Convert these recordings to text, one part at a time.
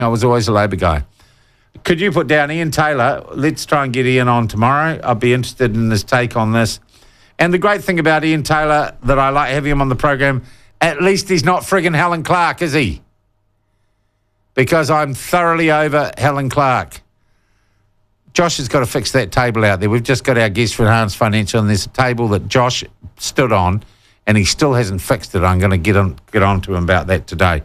I was always a Labor guy. Could you put down Ian Taylor? Let's try and get Ian on tomorrow. I'd be interested in his take on this. And the great thing about Ian Taylor that I like having him on the program, at least he's not friggin' Helen Clark, is he? Because I'm thoroughly over Helen Clark. Josh has got to fix that table out there. We've just got our guest for Enhanced Financial, and there's a table that Josh stood on, and he still hasn't fixed it. I'm going to get on to him about that today.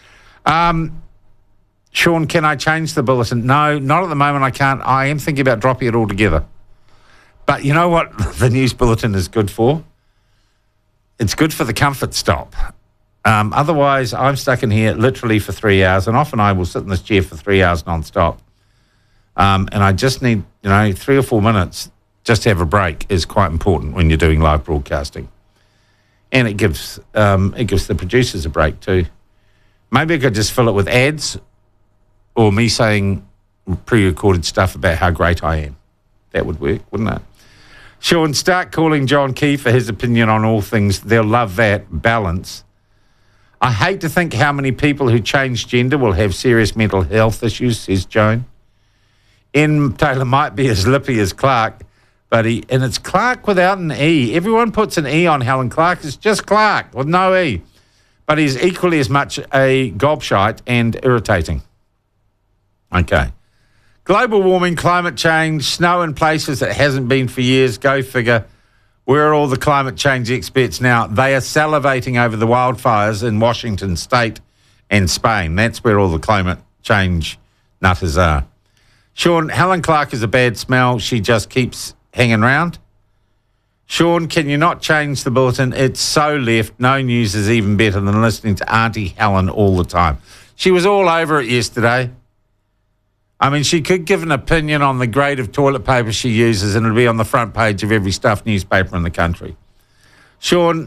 Sean, can I change the bulletin? No, not at the moment I can't. I am thinking about dropping it altogether. But you know what the news bulletin is good for? It's good for the comfort stop. Otherwise, I'm stuck in here literally for 3 hours, and often I will sit in this chair for 3 hours non-stop. And I just need, 3 or 4 minutes just to have a break is quite important when you're doing live broadcasting. And it gives the producers a break too. Maybe I could just fill it with ads or me saying pre-recorded stuff about how great I am. That would work, wouldn't it? Sean, start calling John Key for his opinion on all things. They'll love that. Balance. I hate to think how many people who change gender will have serious mental health issues, says Joan. Ian Taylor might be as lippy as Clark, and it's Clark without an E. Everyone puts an E on Helen Clark. It's just Clark with no E. But he's equally as much a gobshite and irritating. Okay. Global warming, climate change, snow in places it hasn't been for years. Go figure. Where are all the climate change experts now? They are salivating over the wildfires in Washington State and Spain. That's where all the climate change nutters are. Sean, Helen Clark is a bad smell. She just keeps hanging around. Sean, can you not change the bulletin? It's so left. No news is even better than listening to Auntie Helen all the time. She was all over it yesterday. I mean, she could give an opinion on the grade of toilet paper she uses and it'll be on the front page of every stuffed newspaper in the country. Sean...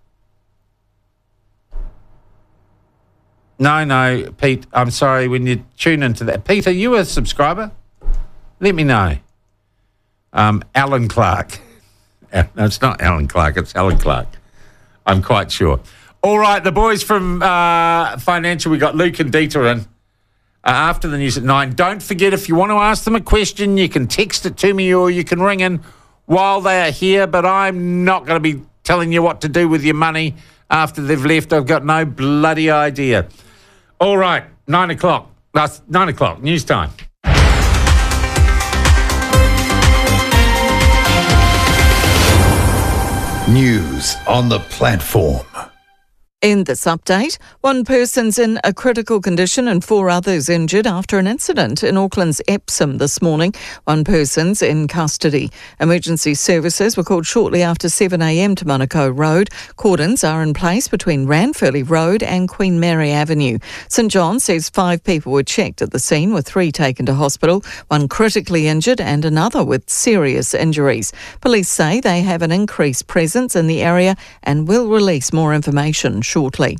No, Pete, I'm sorry, when you tune into that. Pete, are you a subscriber? Let me know. Alan Clark. No, it's not Alan Clark, it's Alan Clark. I'm quite sure. All right, the boys from Financial, we got Luke and Dieter in after the news at 9. Don't forget, if you want to ask them a question, you can text it to me or you can ring in while they are here, but I'm not going to be telling you what to do with your money after they've left. I've got no bloody idea. All right, 9 o'clock. That's 9 o'clock, news time. News on the platform. In this update, one person's in a critical condition and 4 others injured after an incident in Auckland's Epsom this morning. One person's in custody. Emergency services were called shortly after 7 a.m. to Manukau Road. Cordons are in place between Ranfurly Road and Queen Mary Avenue. St John says 5 people were checked at the scene, with 3 taken to hospital, 1 critically injured and another with serious injuries. Police say they have an increased presence in the area and will release more information shortly.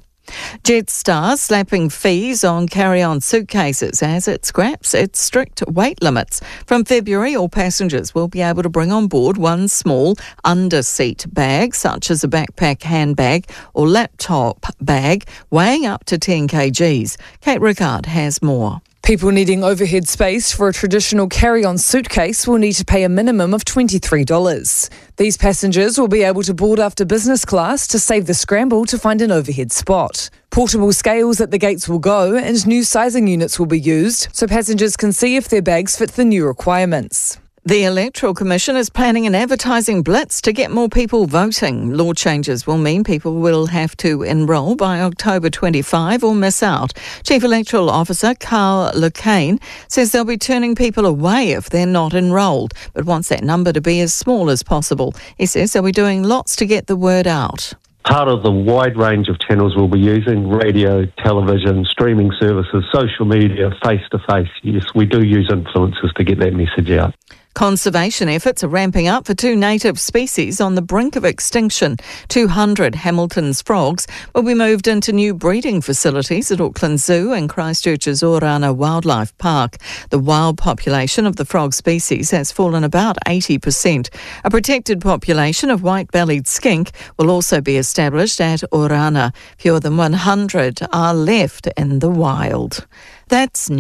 Jetstar slapping fees on carry-on suitcases as it scraps its strict weight limits. From February, all passengers will be able to bring on board one small under-seat bag, such as a backpack handbag or laptop bag, weighing up to 10 kgs. Kate Rickard has more. People needing overhead space for a traditional carry-on suitcase will need to pay a minimum of $23. These passengers will be able to board after business class to save the scramble to find an overhead spot. Portable scales at the gates will go and new sizing units will be used so passengers can see if their bags fit the new requirements. The Electoral Commission is planning an advertising blitz to get more people voting. Law changes will mean people will have to enrol by October 25 or miss out. Chief Electoral Officer Carl Lucane says they'll be turning people away if they're not enrolled, but wants that number to be as small as possible. He says they'll be doing lots to get the word out. Part of the wide range of channels we'll be using: radio, television, streaming services, social media, face-to-face. Yes, we do use influencers to get that message out. Conservation efforts are ramping up for 2 native species on the brink of extinction. 200 Hamilton's frogs will be moved into new breeding facilities at Auckland Zoo and Christchurch's Orana Wildlife Park. The wild population of the frog species has fallen about 80%. A protected population of white-bellied skink will also be established at Orana. Fewer than 100 are left in the wild. That's